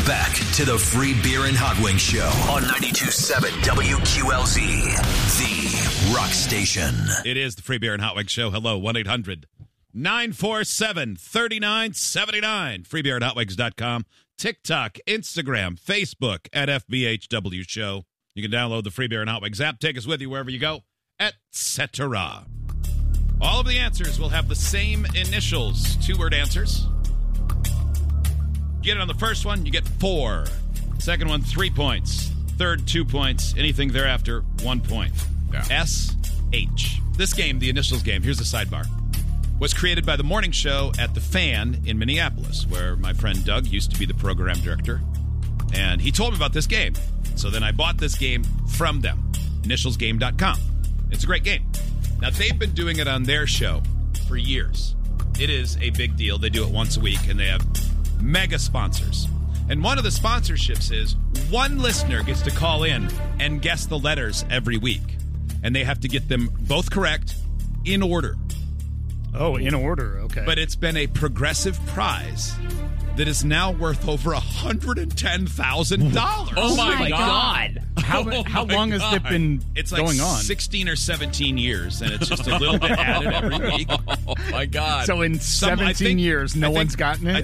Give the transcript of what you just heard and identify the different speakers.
Speaker 1: back to the Free Beer and Hot Wings Show on 92.7 WQLZ, the rock station.
Speaker 2: It is the Free Beer and Hot Wings Show. Hello, 1-800-947-3979. FreeBeerandHotWings.com. TikTok, Instagram, Facebook at FBHW Show. You can download the Free Beer and Hot Wings app. Take us with you wherever you go, etc. All of the answers will have the same initials. 2-word answers. Get it on the first one, you get 4. Second one, 3 points. Third, 2 points. Anything thereafter, 1 point.
Speaker 3: Yeah.
Speaker 2: SH. This game, the initials game, here's the sidebar, was created by the morning show at The Fan in Minneapolis, where my friend Doug used to be the program director. And he told me about this game. So then I bought this game from them, initialsgame.com. It's a great game. Now, they've been doing it on their show for years. It is a big deal. They do it once a week, and they have mega sponsors. And one of the sponsorships is one listener gets to call in and guess the letters every week. And they have to get them both correct in order.
Speaker 4: Oh, in order. Okay.
Speaker 2: But it's been a progressive prize that is now worth over $110,000.
Speaker 3: Oh, my God.
Speaker 4: How long has it been
Speaker 2: It's like
Speaker 4: going on?
Speaker 2: 16 or 17 years, and it's just a little bit added every week.
Speaker 3: Oh, my God.
Speaker 4: So in 17 years, no one's gotten it?